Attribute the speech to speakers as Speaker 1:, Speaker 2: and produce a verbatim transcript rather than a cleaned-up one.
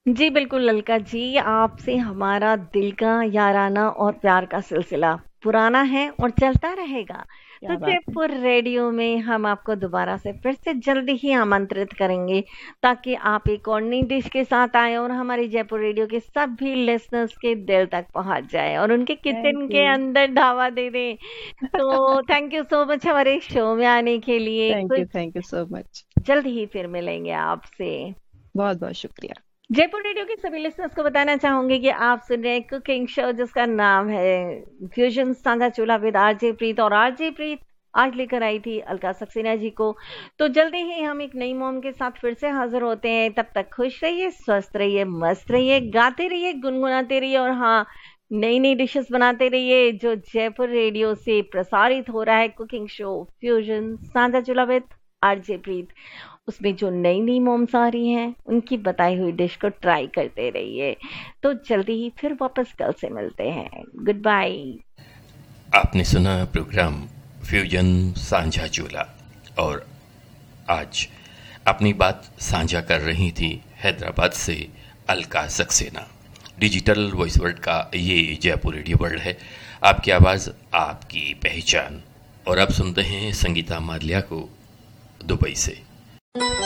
Speaker 1: जी बिल्कुल ललका जी, आपसे हमारा दिल का याराना और प्यार का सिलसिला पुराना है और चलता रहेगा। तो
Speaker 2: क्या बात है।
Speaker 1: जयपुर रेडियो में हम आपको दोबारा से फिर से जल्दी ही आमंत्रित करेंगे, ताकि आप एक और नई डिश के साथ आए और हमारी जयपुर रेडियो के सभी लिसनर्स के दिल तक पहुंच जाए और उनके
Speaker 2: थैंक
Speaker 1: किचन
Speaker 2: यू।
Speaker 1: के अंदर ढावा दे दें। तो थैंक यू सो मच हमारे शो में आने के लिए।
Speaker 2: थैंक यू
Speaker 1: कुछ
Speaker 2: थैंक यू सो मच।
Speaker 1: जल्द ही फिर मिलेंगे आपसे।
Speaker 2: बहुत बहुत शुक्रिया।
Speaker 1: जयपुर रेडियो के सभी लिसनर्स को बताना चाहूंगी कि आप सुन रहे हैं कुकिंग शो जिसका नाम है फ्यूजन साझा चूल्हा विद आरजे प्रीत, और आरजे प्रीत आज लेकर आई थी अलका सक्सेना जी को। तो जल्दी ही हम एक नई मॉम के साथ फिर से हाजिर होते हैं। तब तक खुश रहिए, स्वस्थ रहिए, मस्त रहिए, गाते रहिए, गुनगुनाते रहिए, और हाँ, नई नई डिशेस बनाते रहिए। जो जयपुर रेडियो से प्रसारित हो रहा है कुकिंग शो फ्यूजन साझा चूल्हा विद आरजे प्रीत, उसमें जो नई नई मोम्स आ रही हैं उनकी बताई हुई डिश को ट्राई करते रहिए। तो जल्दी ही फिर वापस कल से मिलते हैं। Good bye.
Speaker 3: आपने सुना प्रोग्राम फ्यूजन सांझा चूल्हा, और आज अपनी बात साझा कर रही थी हैदराबाद से Alka Saxena. Digital voice world का ये जयपुर रेडियो वर्ल्ड है, आपकी आवाज़ आपकी पहचान। और अब सुनते हैं संगीता माल्या को दुबई से।